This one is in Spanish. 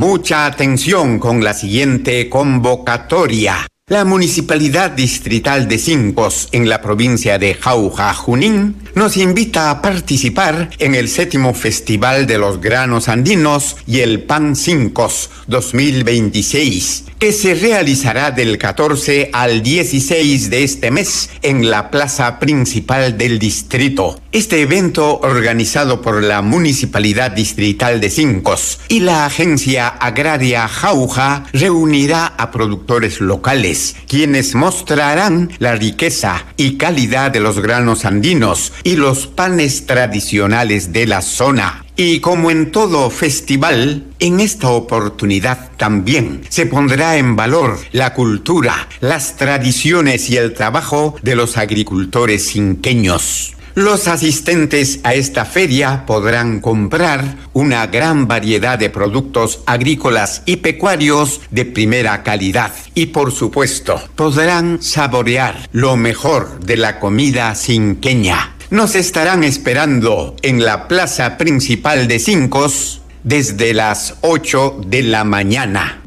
Mucha atención con la siguiente convocatoria. La Municipalidad Distrital de Cincos, en la provincia de Jauja, Junín, nos invita a participar en el 7º Festival de los Granos Andinos y el Pan Cincos 2026, que se realizará del 14 al 16 de este mes en la plaza principal del distrito. Este evento, organizado por la Municipalidad Distrital de Cincos y la Agencia Agraria Jauja, reunirá a productores locales, quienes mostrarán la riqueza y calidad de los granos andinos y los panes tradicionales de la zona. Y como en todo festival, en esta oportunidad también se pondrá en valor la cultura, las tradiciones y el trabajo de los agricultores cinqueños. Los asistentes a esta feria podrán comprar una gran variedad de productos agrícolas y pecuarios de primera calidad y, por supuesto, podrán saborear lo mejor de la comida cinqueña. Nos estarán esperando en la plaza principal de Cincos desde las 8 de la mañana.